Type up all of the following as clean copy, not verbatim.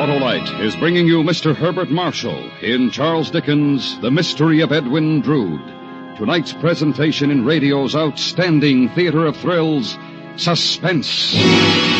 Autolite is bringing you Mr. Herbert Marshall in Charles Dickens' The Mystery of Edwin Drood. Tonight's presentation in radio's outstanding theater of thrills, Suspense. You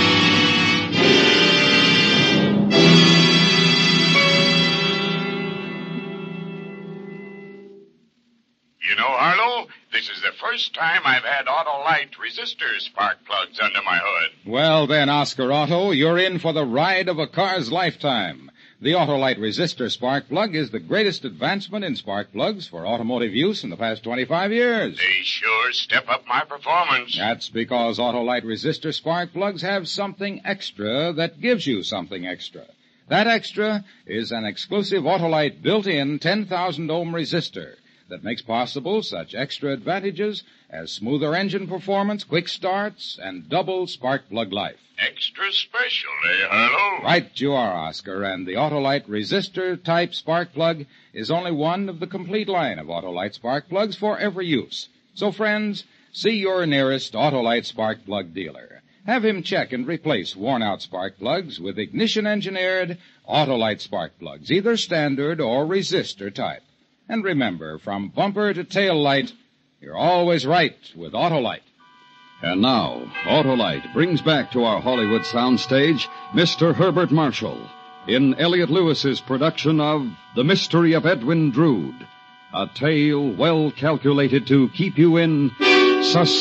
know, Harlow, this is the first time I've had Autolite resistor spark plugs under my hood. Well then, Oscar Otto, you're in for the ride of a car's lifetime. The Autolite resistor spark plug is the greatest advancement in spark plugs for automotive use in the past 25 years. They sure step up my performance. That's because Autolite resistor spark plugs have something extra that gives you something extra. That extra is an exclusive Autolite built-in 10,000 ohm resistor that makes possible such extra advantages as smoother engine performance, quick starts, and double spark plug life. Extra special, eh, Harlow? Right you are, Oscar, and the Autolite resistor-type spark plug is only one of the complete line of Autolite spark plugs for every use. So, friends, see your nearest Autolite spark plug dealer. Have him check and replace worn-out spark plugs with ignition-engineered Autolite spark plugs, either standard or resistor type. And remember, from bumper to tail light, you're always right with Autolite. And now, Autolite brings back to our Hollywood soundstage Mr. Herbert Marshall in Elliot Lewis's production of The Mystery of Edwin Drood, a tale well calculated to keep you in suspense.